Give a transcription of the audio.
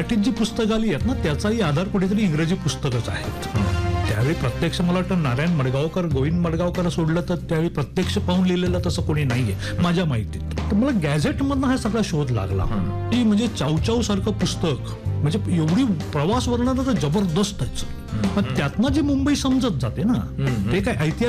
मराठीत जी पुस्तकं आली आहेत ना त्याचाही आधार कुठेतरी इंग्रजी पुस्तकच आहेत. त्यावेळी प्रत्यक्ष मला वाटतं नारायण मडगावकर, गोविंद मडगावकर सोडलं तर त्यावेळी प्रत्यक्ष पाहून लिहिलेलं तसं कोणी नाहीये माझ्या माहितीत. तर मला गॅझेटमधनं हा सगळा शोध लागला की म्हणजे चावचाव सारखं पुस्तक म्हणजे एवढी प्रवास वर्णन तर जबरदस्त आहे. त्यातनं जी मुंबई समजत जाते ना ते काय ऐतिहासिक